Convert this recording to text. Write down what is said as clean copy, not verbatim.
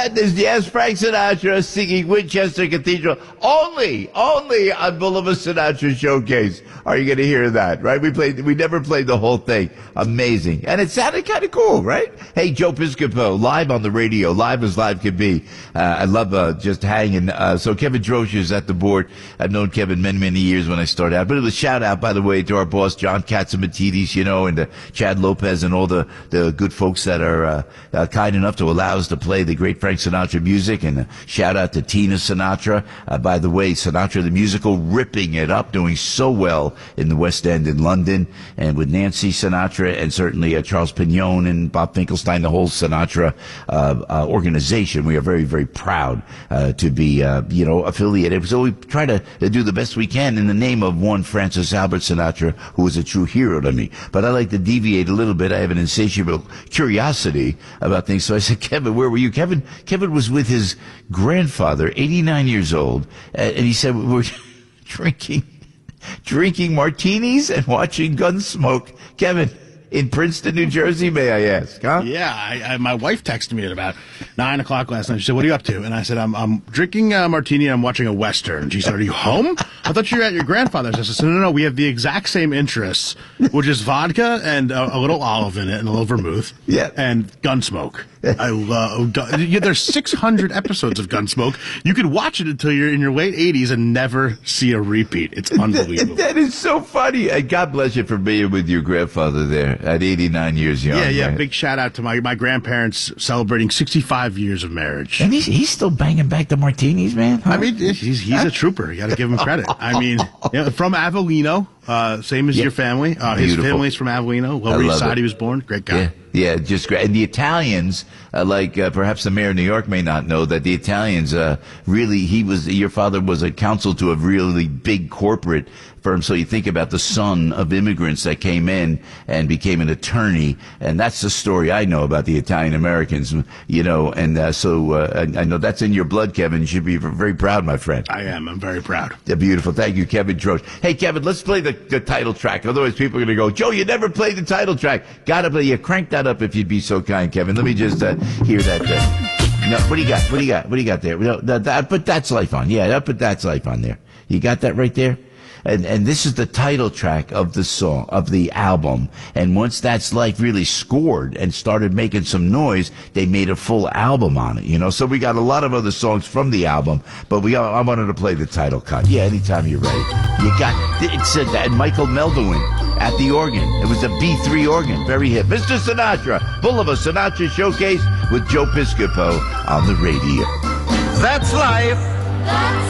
Madness. Yes, Frank Sinatra singing Winchester Cathedral only on Boulevard Sinatra Showcase. Are you going to hear that? Right? We never played the whole thing. Amazing, and it sounded kind of cool, right? Hey, Joe Piscopo, live on the radio, live as live could be. I love just hanging. So Kevin Drosch is at the board. I've known Kevin many years when I started out. But it was a shout out, by the way, to our boss John Katzimatidis, and Chad Lopez and all the good folks that are kind enough to allow us to play the great Frank Sinatra music. And a shout out to Tina Sinatra. By the way, Sinatra the musical, ripping it up, doing so well in the West End in London, and with Nancy Sinatra and certainly Charles Pignon and Bob Finkelstein, the whole Sinatra organization. We are very, very proud to be, affiliated. So we try to do the best we can in the name of one Francis Albert Sinatra, who was a true hero to me. But I like to deviate a little bit. I have an insatiable curiosity about things. So I said, Kevin, where were you? Kevin was with his grandfather, 89 years old, and he said, we're drinking martinis and watching Gunsmoke. Kevin, in Princeton, New Jersey, may I ask? Huh? Yeah, my wife texted me at about 9 o'clock last night. She said, "What are you up to?" And I said, "I'm drinking a martini and I'm watching a Western." And she said, "Are you home? I thought you were at your grandfather's." I said, "No, we have the exact same interests, which is vodka and a little olive in it and a little vermouth, and Gunsmoke." I love there's 600 episodes of Gunsmoke. You could watch it until you're in your late 80s and never see a repeat. It's unbelievable. That is so funny. And God bless you for being with your grandfather there at 89 years young. Yeah. Right? Big shout out to my grandparents celebrating 65 years of marriage. And he's still banging back the martinis, man. Huh? I mean, he's a trooper. You got to give him credit. I mean, from Avellino, same as your family. His family's from Avellino. Lower East Side, he was born. Great guy. Yeah, just great. And the Italians, perhaps the mayor of New York may not know that the Italians, your father was a counsel to a really big corporate firm. So you think about the son of immigrants that came in and became an attorney. And that's the story I know about the Italian Americans, so I know that's in your blood, Kevin. You should be very proud, my friend. I am. I'm very proud. Yeah, beautiful. Thank you, Kevin Drosch. Hey, Kevin, let's play the title track. Otherwise, people are going to go, Joe, you never played the title track. Gotta play. You crank that up if you'd be so kind, Kevin. Let me just hear that. No, what do you got? What do you got there? Put That's Life on. Yeah, put That's Life on there. You got that right there? And this is the title track of the song, of the album. And once That's Life really scored and started making some noise, they made a full album on it, So we got a lot of other songs from the album, but I wanted to play the title cut. Yeah, anytime you're ready. It said that, and Michael Meldwin at the organ. It was a B3 organ, very hip. Mr. Sinatra, Boulevard Sinatra Showcase with Joe Piscopo on the radio. That's life.